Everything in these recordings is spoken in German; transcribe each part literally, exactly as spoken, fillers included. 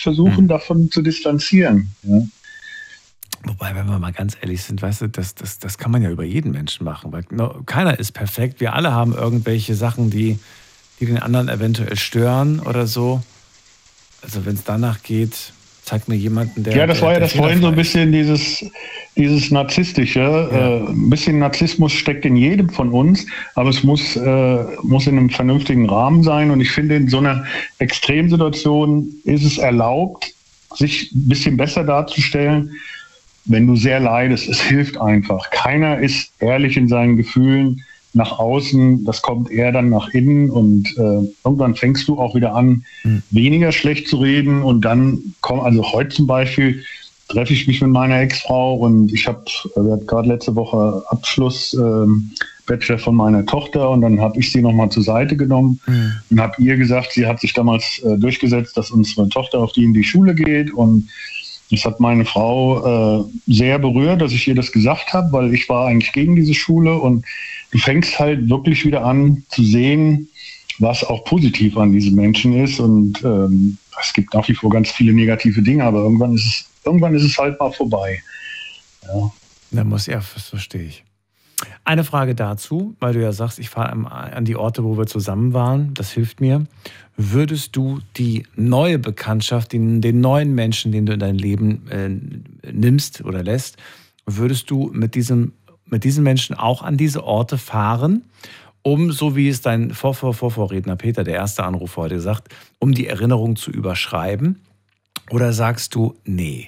versuchen, mhm. davon zu distanzieren. Ja. Wobei, wenn wir mal ganz ehrlich sind, weißt du, das, das, das kann man ja über jeden Menschen machen, weil keiner ist perfekt. Wir alle haben irgendwelche Sachen, die, die den anderen eventuell stören oder so. Also wenn es danach geht, zeig mir jemanden, der... Ja, das der, war ja der das vorhin so ein bisschen dieses, dieses Narzisstische. Ja. Äh, ein bisschen Narzissmus steckt in jedem von uns, aber es muss, äh, muss in einem vernünftigen Rahmen sein. Und ich finde, in so einer Extremsituation ist es erlaubt, sich ein bisschen besser darzustellen, wenn du sehr leidest. Es hilft einfach. Keiner ist ehrlich in seinen Gefühlen nach außen. Das kommt eher dann nach innen und äh, irgendwann fängst du auch wieder an, mhm. weniger schlecht zu reden. Und dann kommt, also heute zum Beispiel, treffe ich mich mit meiner Ex-Frau und ich habe, wir hatten gerade letzte Woche Abschluss, ähm, Bachelor von meiner Tochter und dann habe ich sie nochmal zur Seite genommen mhm. und habe ihr gesagt, sie hat sich damals äh, durchgesetzt, dass unsere Tochter auf die in die Schule geht und das hat meine Frau äh, sehr berührt, dass ich ihr das gesagt habe, weil ich war eigentlich gegen diese Schule und du fängst halt wirklich wieder an zu sehen, was auch positiv an diesen Menschen ist und ähm, es gibt nach wie vor ganz viele negative Dinge, aber irgendwann ist es, irgendwann ist es halt mal vorbei. Ja. Da muss ja, das verstehe ich. Eine Frage dazu, weil du ja sagst, ich fahre an die Orte, wo wir zusammen waren, das hilft mir. Würdest du die neue Bekanntschaft, den, den neuen Menschen, den du in dein Leben äh, nimmst oder lässt, würdest du mit diesem, mit diesen Menschen auch an diese Orte fahren, um, so wie es dein Vorvorvorvorredner Peter, der erste Anrufer heute sagt, um die Erinnerung zu überschreiben? Oder sagst du, nee?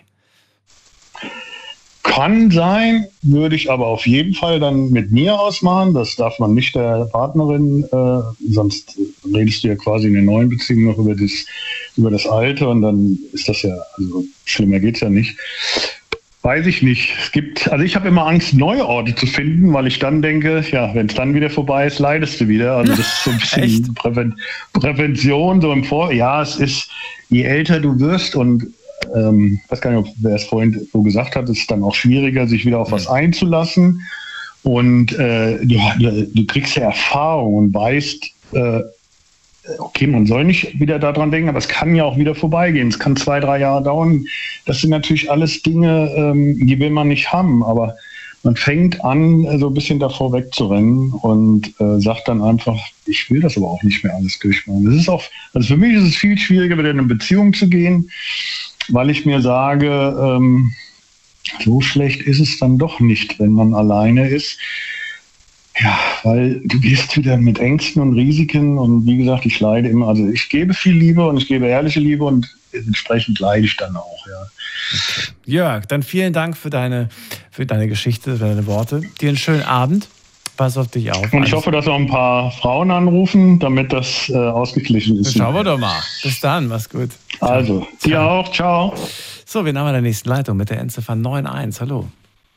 Kann sein, würde ich aber auf jeden Fall dann mit mir ausmachen. Das darf man nicht der Partnerin, äh, sonst redest du ja quasi in der neuen Beziehung noch über das, über das Alte und dann ist das ja, also schlimmer geht's ja nicht. Weiß ich nicht. Es gibt, also ich habe immer Angst, neue Orte zu finden, weil ich dann denke, ja, wenn es dann wieder vorbei ist, leidest du wieder. Also das ist so ein bisschen Präven- Prävention, so im Vor. Ja, es ist, je älter du wirst und Ähm, ich weiß gar nicht, ob wer es vorhin so gesagt hat, ist es dann auch schwieriger, sich wieder auf was einzulassen. Und äh, du, du kriegst ja Erfahrung und weißt, äh, okay, man soll nicht wieder daran denken, aber es kann ja auch wieder vorbeigehen. Es kann zwei, drei Jahre dauern. Das sind natürlich alles Dinge, ähm, die will man nicht haben. Aber man fängt an, so ein bisschen davor wegzurennen und äh, sagt dann einfach, ich will das aber auch nicht mehr alles durchmachen. Das ist auch, also für mich ist es viel schwieriger, wieder in eine Beziehung zu gehen, weil ich mir sage, ähm, so schlecht ist es dann doch nicht, wenn man alleine ist. Ja, weil du gehst wieder mit Ängsten und Risiken und wie gesagt, ich leide immer, also ich gebe viel Liebe und ich gebe ehrliche Liebe und entsprechend leide ich dann auch, ja. Okay. Jörg, dann vielen Dank für deine, für deine Geschichte, für deine Worte. Dir einen schönen Abend. Pass auf dich auf. Und ich hoffe, dass noch ein paar Frauen anrufen, damit das äh, ausgeglichen ist. Schauen wir doch mal. Bis dann, mach's gut. Ciao. Also, dir auch. Ciao. So, wir haben an der nächsten Leitung mit der Endziffer neun eins. Hallo.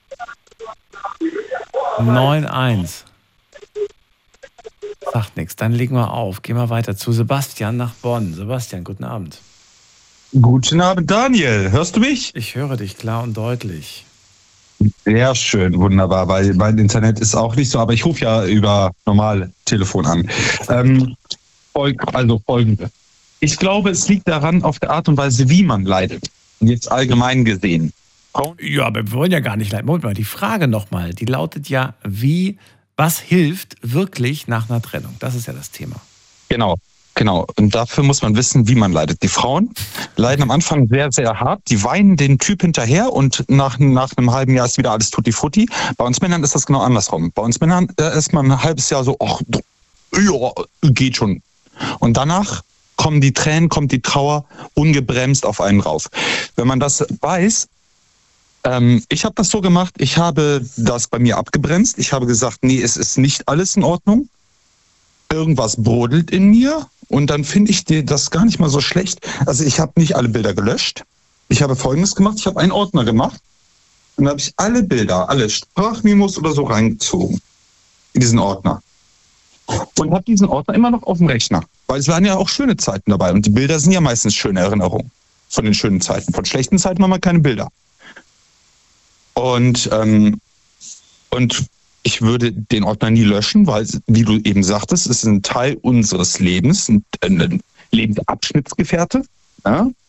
neun eins. Sagt nichts. Dann legen wir auf. Gehen wir weiter zu Sebastian nach Bonn. Sebastian, guten Abend. Guten Abend, Daniel. Hörst du mich? Ich höre dich klar und deutlich. Sehr schön, wunderbar, weil mein Internet ist auch nicht so, aber ich rufe ja über normal Telefon an. Ähm, also folgende. Ich glaube, es liegt daran, auf der Art und Weise, wie man leidet. Jetzt allgemein gesehen. Ja, aber wir wollen ja gar nicht leiden. Moment mal, die Frage nochmal, die lautet ja, wie, was hilft wirklich nach einer Trennung? Das ist ja das Thema. Genau. Genau, und dafür muss man wissen, wie man leidet. Die Frauen leiden am Anfang sehr, sehr hart. Die weinen den Typ hinterher und nach, nach einem halben Jahr ist wieder alles tutti frutti. Bei uns Männern ist das genau andersrum. Bei uns Männern ist man ein halbes Jahr so, ach, ja, geht schon. Und danach kommen die Tränen, kommt die Trauer ungebremst auf einen rauf. Wenn man das weiß, ähm, ich habe das so gemacht, ich habe das bei mir abgebremst. Ich habe gesagt, nee, es ist nicht alles in Ordnung. Irgendwas brodelt in mir und dann finde ich dir das gar nicht mal so schlecht. Also ich habe nicht alle Bilder gelöscht. Ich habe Folgendes gemacht, ich habe einen Ordner gemacht und dann habe ich alle Bilder, alle Sprachmemos oder so reingezogen in diesen Ordner. Und habe diesen Ordner immer noch auf dem Rechner, weil es waren ja auch schöne Zeiten dabei und die Bilder sind ja meistens schöne Erinnerungen von den schönen Zeiten. Von schlechten Zeiten haben wir keine Bilder. Und, ähm, und ich würde den Ordner nie löschen, weil, wie du eben sagtest, es ist ein Teil unseres Lebens, ein, ein Lebensabschnittsgefährte. Ja?